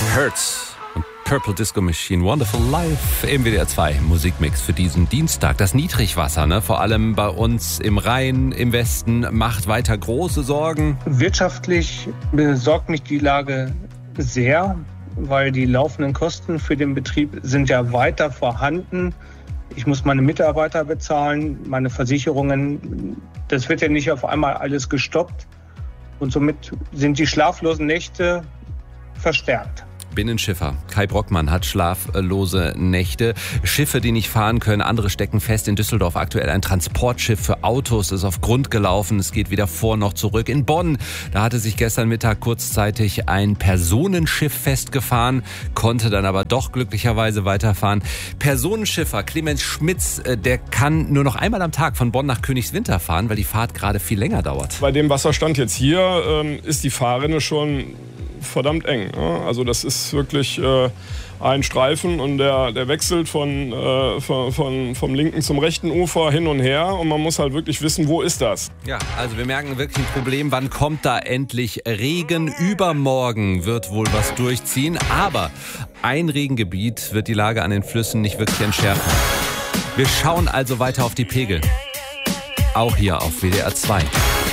Hurts und Purple Disco Machine, Wonderful Life im WDR 2 Musikmix für diesen Dienstag. Das Niedrigwasser, vor allem bei uns im Rhein, im Westen, macht weiter große Sorgen. Wirtschaftlich besorgt mich die Lage sehr, weil die laufenden Kosten für den Betrieb sind ja weiter vorhanden. Ich muss meine Mitarbeiter bezahlen, meine Versicherungen. Das wird ja nicht auf einmal alles gestoppt. Und somit sind die schlaflosen Nächte verstärkt. Binnenschiffer Kai Brockmann hat schlaflose Nächte. Schiffe, die nicht fahren können, andere stecken fest. In Düsseldorf aktuell ein Transportschiff für Autos ist auf Grund gelaufen. Es geht weder vor noch zurück. In Bonn, da hatte sich gestern Mittag kurzzeitig ein Personenschiff festgefahren, konnte dann aber doch glücklicherweise weiterfahren. Personenschiffer Clemens Schmitz, der kann nur noch einmal am Tag von Bonn nach Königswinter fahren, weil die Fahrt gerade viel länger dauert. Bei dem Wasserstand jetzt hier ist die Fahrrinne schon verdammt eng. Also das ist wirklich ein Streifen und der wechselt vom linken zum rechten Ufer hin und her und man muss halt wirklich wissen, wo ist das? Ja, also wir merken wirklich ein Problem, wann kommt da endlich Regen? Übermorgen wird wohl was durchziehen, aber ein Regengebiet wird die Lage an den Flüssen nicht wirklich entschärfen. Wir schauen also weiter auf die Pegel, auch hier auf WDR 2.